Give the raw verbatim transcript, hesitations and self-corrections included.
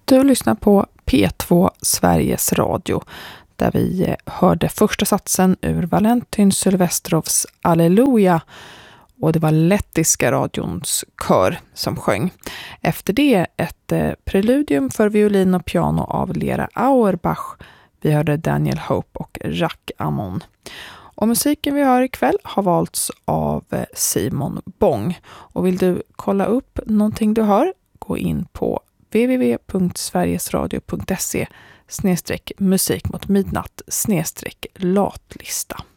Du lyssnar på P två Sveriges Radio där vi hörde första satsen ur Valentin Sylvestrovs Alleluja och det var lettiska radions kör som sjöng. Efter det ett eh, preludium för violin och piano av Lera Auerbach. Vi hörde Daniel Hope och Jacques Amon. Och musiken vi hör ikväll har valts av Simon Bång. Och vill du kolla upp någonting du hör, gå in på w w w punkt sverigesradio punkt se snedstreck musik mot midnatt snedstreck latlista.